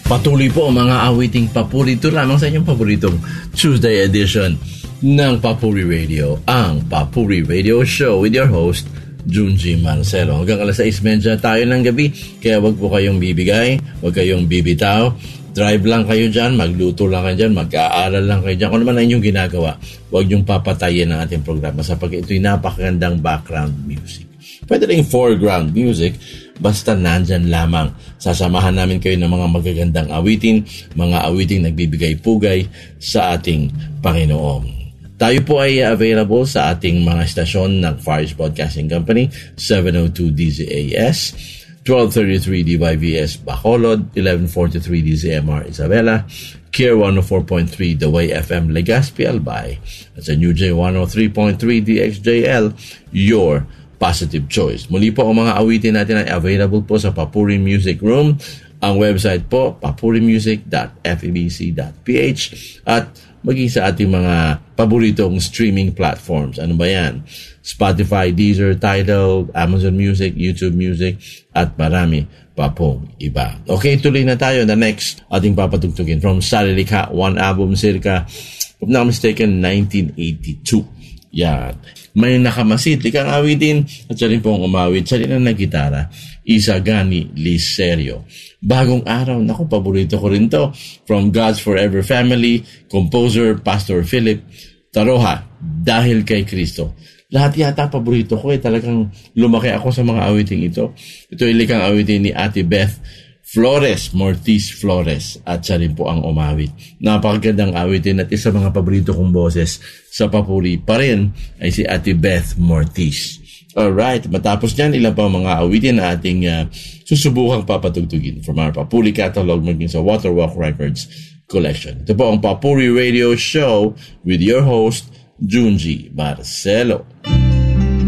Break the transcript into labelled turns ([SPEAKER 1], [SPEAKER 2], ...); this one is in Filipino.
[SPEAKER 1] Patuloy po ang mga awiting papuri. Ito lamang sa inyong paboritong Tuesday edition ng Papuri Radio, ang Papuri Radio Show with your host, Junji Marcelo. Hanggang alas 6:30 tayo ng gabi, kaya wag po kayong bibigay, wag kayong bibitaw. Drive lang kayo dyan, magluto lang kayo dyan, mag-aaral lang kayo dyan. Kung naman ang inyong ginagawa, wag yung papatayin ang ating programa sapagkat ito'y napakagandang background music. Pwede rin foreground music, basta nandyan lamang. Sasamahan namin kayo ng mga magagandang awitin, mga awiting nagbibigay pugay sa ating Panginoon. Tayo po ay available sa ating mga estasyon ng Far East Broadcasting Company, 702 DZAS, 1233 DYVS Bacolod, 1143 DZMR Isabela, Kier 104.3 The Way FM Legazpi Albay, at sa New J 103.3 DXJL, your positive choice. Muli po ang mga awitin natin ay available po sa Papuri Music Room. Ang website po, papurimusic.febc.ph, at maging sa ating mga paboritong streaming platforms. Ano ba yan? Spotify, Deezer, Tidal, Amazon Music, YouTube Music, at marami pa pong iba. Okay, tuloy na tayo. The next ating papatugtugin from Salilika, one album circa, if not mistaken, 1982. Yan. May nakamasid, likang awitin, at siya rin pong umawit. Siya rin ang nagitara, Isagani Liserio. Bagong araw, naku, paborito ko rin to. From God's Forever Family, composer Pastor Philip Taroha, Dahil kay Kristo. Lahat yata paborito ko talagang lumaki ako sa mga awiting ito. Ito ay likang awitin ni Ate Beth Flores, Mortiz Flores, at siya rin po ang umawit. Napakagandang awitin at isa mga paborito kong boses sa papuri pa rin ay si Ate Beth Mortiz. Alright, matapos niyan, ilan pa mga awitin na ating susubukang papatugtugin from our Papuri catalog maging sa Waterwalk Records collection. Ito po ang Papuri Radio Show with your host, Junji Marcelo.